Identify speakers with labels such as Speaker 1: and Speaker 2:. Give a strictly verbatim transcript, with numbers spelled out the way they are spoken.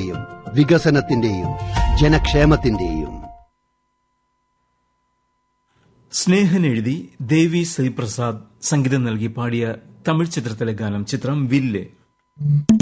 Speaker 1: വളർച്ചയുടെയും വികസനത്തിന്റെയും ജനക്ഷേമത്തിന്റെയും.
Speaker 2: സ്നേഹൻ എഴുതി ദേവി ശ്രീപ്രസാദ് സംഗീതം നൽകി പാടിയ തമിഴ് ചിത്രത്തിലെ ഗാനം. ചിത്രം വില്ല്.